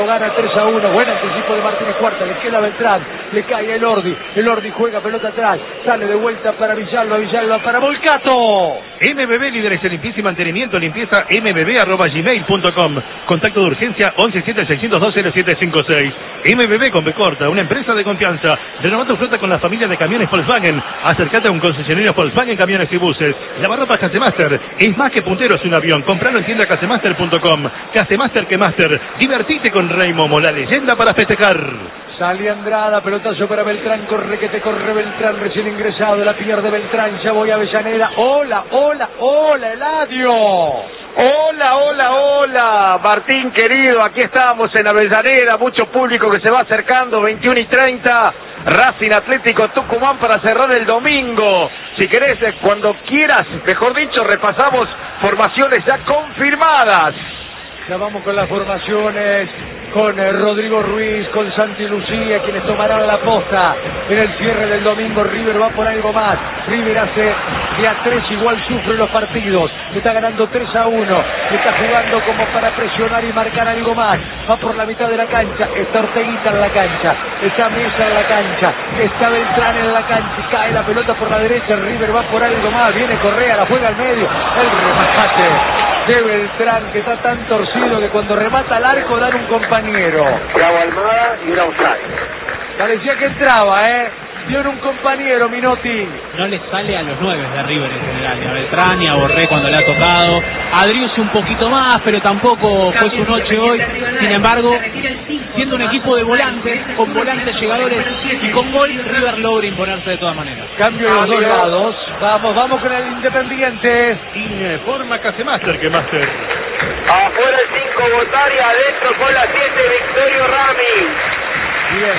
Gana 3-1, buen anticipo de Martínez Cuarta, le queda Beltrán, le cae el Ordi juega pelota atrás, sale de vuelta para Villalba para Volcato. MBB, líderes en limpieza y mantenimiento, limpieza mbb@gmail.com. Contacto de urgencia 1176020756. MBB con B corta, una empresa de confianza. Renová tu flota con la familia de camiones Volkswagen. Acércate a un concesionario Volkswagen Camiones y Buses. Lavarropas Casemaster, es más que puntero, es un avión. Compralo en tienda casemaster.com. Casemaster que Master, divertite con Rey Momo, la leyenda para festejar. Sale Andrada, pelotazo para Beltrán, corre que te corre Beltrán, recién ingresado, la pierde Beltrán, ya voy a Avellaneda. Hola, Eladio. Hola, Martín querido, aquí estamos en Avellaneda, mucho público que se va acercando, 21:30, Racing Atlético Tucumán para cerrar el domingo. Si querés, cuando quieras, mejor dicho, repasamos formaciones ya confirmadas. Ya vamos con las formaciones, con Rodrigo Ruiz, con Santi Lucía, quienes tomarán la posta en el cierre del domingo. River va por algo más. River hace de a 3, igual sufre los partidos. Está ganando 3-1. Está jugando como para presionar y marcar algo más. Va por la mitad de la cancha. Está Orteguita en la cancha. Está Mesa en la cancha. Está Beltrán en la cancha. Cae la pelota por la derecha. River va por algo más. Viene Correa, la juega al medio. El remate de Beltrán, que está tan torcido que cuando remata al arco dan un compañero. Bravo Almada y un outside. Parecía que entraba, dio en un compañero Minotti. No le sale a los 9 de River en general, ni a Beltrán ni a Borré cuando le ha tocado. A Driussi un poquito más, pero tampoco fue su noche hoy. Sin embargo, siendo un equipo de volantes, con volantes llegadores y con gol, River logra imponerse de todas maneras. Cambio en los dos lados. Vamos con el Independiente. Informa Casemaster que Master. Afuera el 5 Botari, adentro con la 7 Victorio Rami. Bien.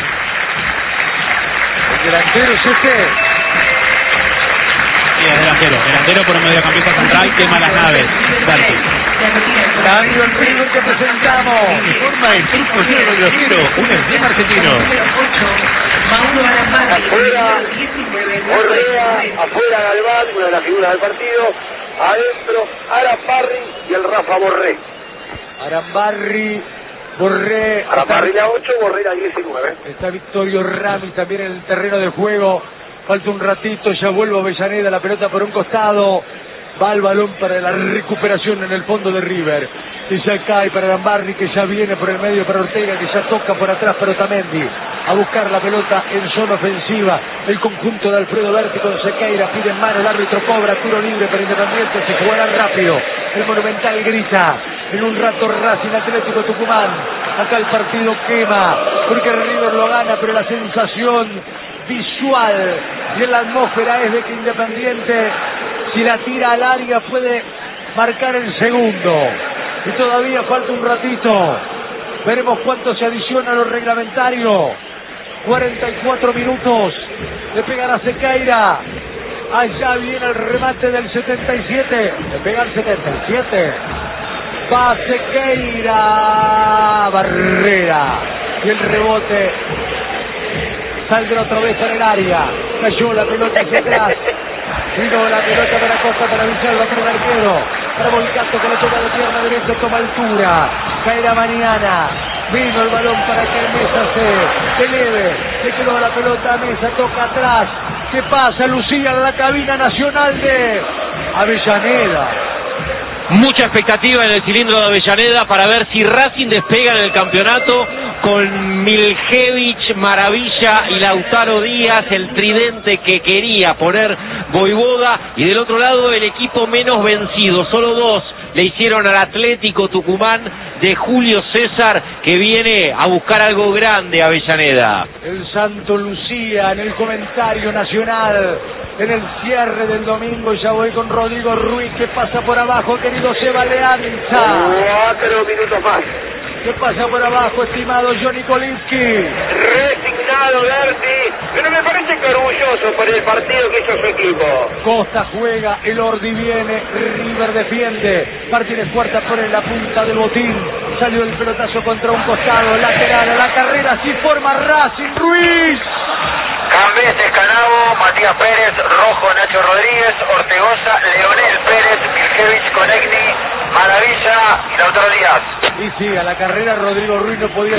El delantero es este. Sí, es delantero por un mediocampista central, quema las naves. Salti. Cambio en River que presentamos. Informa el Club Crucero Relojero, un emblema argentino. Afuera Galván, una de las figuras del partido. Adentro Arambarri y el Rafa Borré. Arambarri, Borré. Arambarri la 8, Borré la 19. Está Victorio Rami también en el terreno de juego. Falta un ratito, ya vuelve Avellaneda, la pelota por un costado. Va el balón para la recuperación en el fondo de River. Que ya cae para Arambarri, que ya viene por el medio para Ortega, que ya toca por atrás para Otamendi. A buscar la pelota en zona ofensiva. El conjunto de Alfredo Berti con Sequeira. Pide en mano, el árbitro cobra, tiro libre para Independiente. Se jugará rápido. El Monumental grita. En un rato Racing Atlético Tucumán. Acá el partido quema, porque River lo gana, pero la sensación visual y en la atmósfera es de que Independiente, si la tira al área, puede marcar el segundo. Y todavía falta un ratito. Veremos cuánto se adiciona a lo reglamentario. 44 minutos. Le pegará Sequeira. Allá viene el remate del 77. Le pega el 77. Va Sequeira. Barrera. Y el rebote saldrá otra vez para el área. Cayó la pelota hacia atrás. Vino la pelota para Costa, para Villalba, para el arquero. Para Volcato, que le toca de pierna derecha, toma altura. Caerá mañana. Vino el balón para que Mesa se eleve. Se quedó la pelota a Mesa, toca atrás. ¿Qué pasa, Lucía, en la cabina nacional de Avellaneda? Mucha expectativa en el cilindro de Avellaneda para ver si Racing despega en el campeonato con Miljevich, Maravilla y Lautaro Díaz, el tridente que quería poner Voivoda, y del otro lado el equipo menos vencido, solo 2 le hicieron al Atlético Tucumán de Julio César, que viene a buscar algo grande a Avellaneda. El Santo Lucía en el comentario nacional, en el cierre del domingo. Ya voy con Rodrigo Ruiz, que pasa por abajo, querido Seba Leanza. 4 minutos más. ¿Qué pasa por abajo, estimado Johnny Kolinski? Resignado Berti, pero me parece que orgulloso por el partido que hizo su equipo. Costa juega, el Ordi viene, River defiende. Martínez Cuarta pone la punta del botín. Salió el pelotazo contra un costado, lateral a la carrera, así forma Racing. Ruiz. Cambés, Escanabo, Matías Pérez, Rojo, Nacho Rodríguez, Ortegoza, Leonel Pérez, Miljevich, Conegni, Maravilla y Lautaro Díaz. Y sí, a la carrera Rodrigo Ruiz no podía